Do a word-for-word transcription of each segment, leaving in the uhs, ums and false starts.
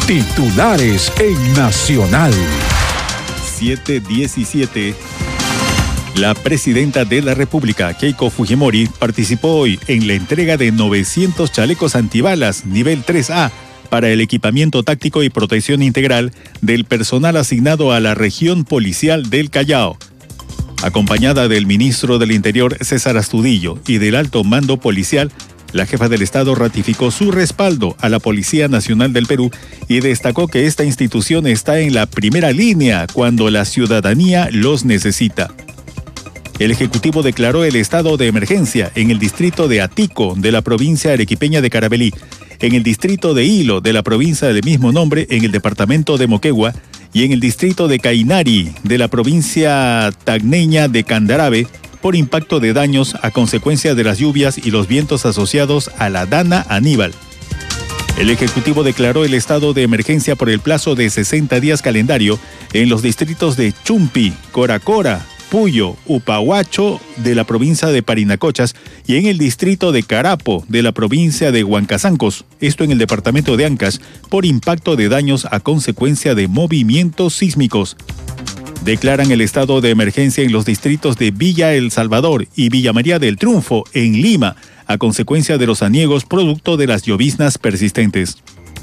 Titulares en Nacional. siete diecisiete. La presidenta de la República, Keiko Fujimori, participó hoy en la entrega de novecientos chalecos antibalas nivel tres A para el equipamiento táctico y protección integral del personal asignado a la región policial del Callao. Acompañada del ministro del Interior, César Astudillo, y del alto mando policial, la jefa del Estado ratificó su respaldo a la Policía Nacional del Perú y destacó que esta institución está en la primera línea cuando la ciudadanía los necesita. El Ejecutivo declaró el estado de emergencia en el distrito de Atico de la provincia arequipeña de Carabalí, en el distrito de Hilo de la provincia del mismo nombre en el departamento de Moquegua y en el distrito de Cainari de la provincia tacneña de Candarave, por impacto de daños a consecuencia de las lluvias y los vientos asociados a la Dana Aníbal. El Ejecutivo declaró el estado de emergencia por el plazo de sesenta días calendario en los distritos de Chumpi, Coracora, Puyo, Upahuacho de la provincia de Parinacochas y en el distrito de Carapo de la provincia de Huancazancos, esto en el departamento de Ancash, por impacto de daños a consecuencia de movimientos sísmicos. Declaran el estado de emergencia en los distritos de Villa El Salvador y Villa María del Triunfo, en Lima, a consecuencia de los aniegos producto de las lloviznas persistentes.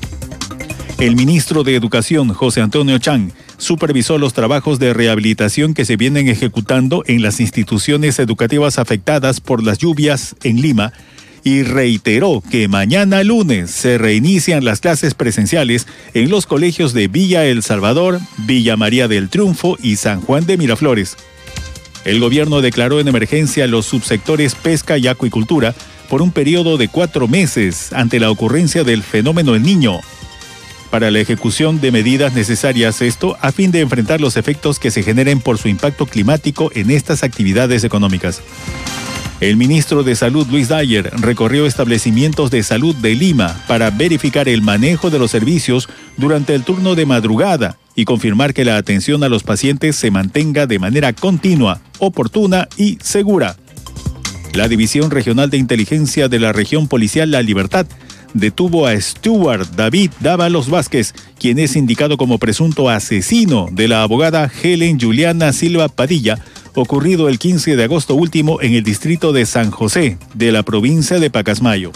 El ministro de Educación, José Antonio Chang, supervisó los trabajos de rehabilitación que se vienen ejecutando en las instituciones educativas afectadas por las lluvias en Lima y reiteró que mañana lunes se reinician las clases presenciales en los colegios de Villa El Salvador, Villa María del Triunfo y San Juan de Miraflores. El gobierno declaró en emergencia los subsectores pesca y acuicultura por un periodo de cuatro meses ante la ocurrencia del fenómeno El Niño, para la ejecución de medidas necesarias, esto a fin de enfrentar los efectos que se generen por su impacto climático en estas actividades económicas. El ministro de Salud, Luis Dyer, recorrió establecimientos de salud de Lima para verificar el manejo de los servicios durante el turno de madrugada y confirmar que la atención a los pacientes se mantenga de manera continua, oportuna y segura. La División Regional de Inteligencia de la Región Policial La Libertad detuvo a Stuart David Dávalos Vázquez, quien es indicado como presunto asesino de la abogada Helen Juliana Silva Padilla, ocurrido el quince de agosto último en el distrito de San José, de la provincia de Pacasmayo.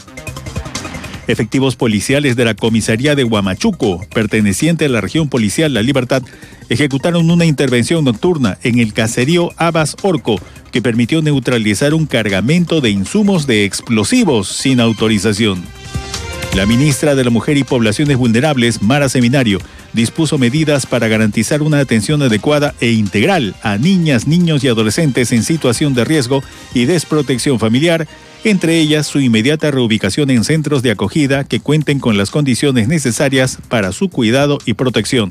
Efectivos policiales de la comisaría de Huamachuco, perteneciente a la región policial La Libertad, ejecutaron una intervención nocturna en el caserío Abas Orco, que permitió neutralizar un cargamento de insumos de explosivos sin autorización. La ministra de la Mujer y Poblaciones Vulnerables, Mara Seminario, dispuso medidas para garantizar una atención adecuada e integral a niñas, niños y adolescentes en situación de riesgo y desprotección familiar, entre ellas su inmediata reubicación en centros de acogida que cuenten con las condiciones necesarias para su cuidado y protección.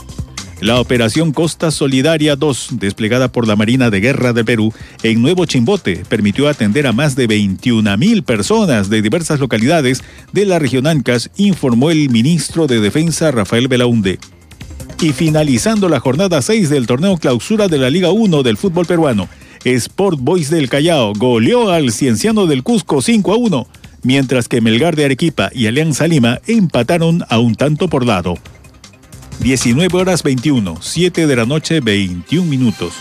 La Operación Costa Solidaria dos, desplegada por la Marina de Guerra del Perú en Nuevo Chimbote, permitió atender a más de veintiuna mil personas de diversas localidades de la región Ancash, informó el ministro de Defensa, Rafael Belaunde. Y finalizando la jornada seis del torneo clausura de la Liga uno del fútbol peruano, Sport Boys del Callao goleó al Cienciano del Cusco cinco a uno, mientras que Melgar de Arequipa y Alianza Lima empataron a un tanto por lado. diecinueve horas veintiuno, siete de la noche, veintiún minutos.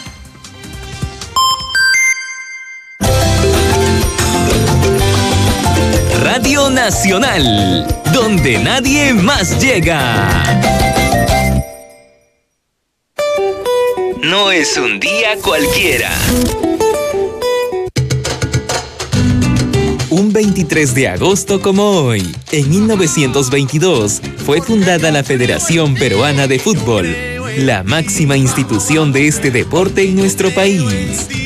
Radio Nacional, donde nadie más llega. No es un día cualquiera. Un veintitrés de agosto como hoy, en mil novecientos veintidós, fue fundada la Federación Peruana de Fútbol, la máxima institución de este deporte en nuestro país.